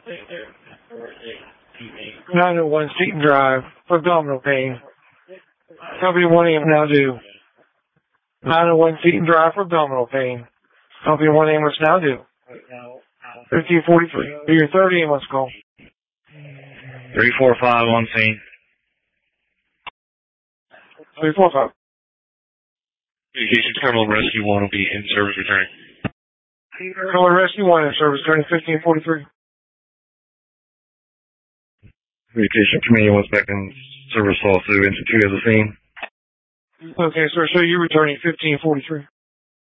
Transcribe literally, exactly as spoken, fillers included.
nine oh one Seton Drive for abdominal pain. Company one A M now due. nine oh one Seton Drive for abdominal pain. Company one A M now due. fifteen forty-three. Do your third ambulance call. three four five on scene. three four five. Communication Terminal Rescue one will be in service returning. Terminal Rescue one in service returning fifteen forty-three. Communication Committee wants back in service also into two as a scene. Okay, sir. So you're returning fifteen forty-three.